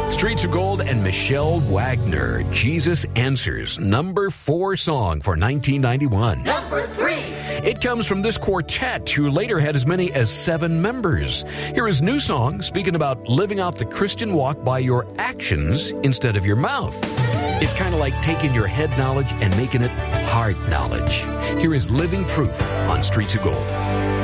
Streets of Gold and Michelle Wagner. Jesus Answers, number 4 song for 1991. Number 3. It comes from this quartet, who later had as many as 7 members. Here is new song speaking about living out the Christian walk by your actions instead of your mouth. It's kind of like taking your head knowledge and making it heart knowledge. Here is Living Proof on Streets of Gold.